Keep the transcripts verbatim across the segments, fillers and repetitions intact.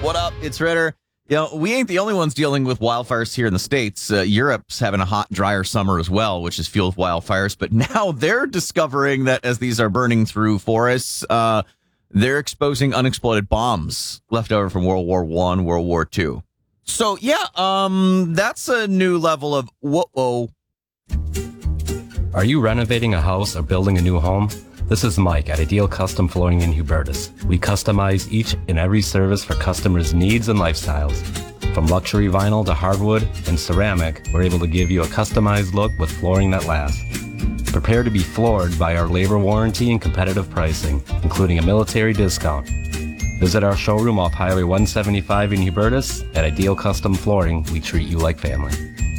What up? It's Ritter. You know, we ain't the only ones dealing with wildfires here in the States. Uh, Europe's having a hot, drier summer as well, which is fueled with wildfires. But now they're discovering that as these are burning through forests, uh, they're exposing unexploded bombs left over from World War One, World War Two. So, yeah, um, that's a new level of whoa. Are you renovating a house or building a new home? This is Mike at Ideal Custom Flooring in Hubertus. We customize each and every service for customers' needs and lifestyles. From luxury vinyl to hardwood and ceramic, we're able to give you a customized look with flooring that lasts. Prepare to be floored by our labor warranty and competitive pricing, including a military discount. Visit our showroom off Highway one seventy-five in Hubertus. At Ideal Custom Flooring, we treat you like family.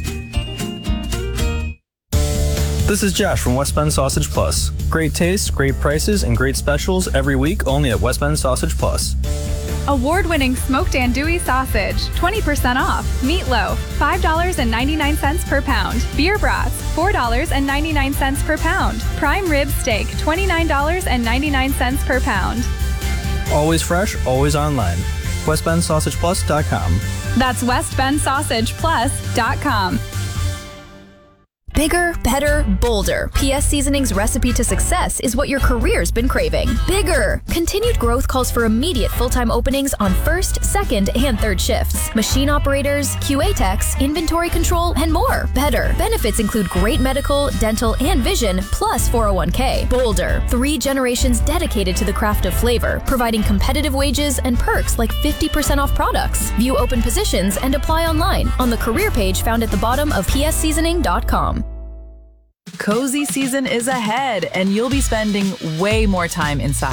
This is Josh from West Bend Sausage Plus. Great taste, great prices, and great specials every week only at West Bend Sausage Plus. Award-winning smoked andouille sausage, twenty percent off. Meatloaf, five dollars and ninety-nine cents per pound. Beer brats, four dollars and ninety-nine cents per pound. Prime rib steak, twenty-nine dollars and ninety-nine cents per pound. Always fresh, always online. west bend sausage plus dot com. That's west bend sausage plus dot com. Bigger, better, bolder. P S Seasoning's recipe to success is what your career's been craving. Bigger! Continued growth calls for immediate full-time openings on first, second, and third shifts. Machine operators, Q A techs, inventory control, and more. Better. Benefits include great medical, dental, and vision, plus four oh one k. Bolder. Three generations dedicated to the craft of flavor, providing competitive wages and perks like fifty percent off products. View open positions and apply online on the career page found at the bottom of p s seasoning dot com. Cozy season is ahead, and you'll be spending way more time inside.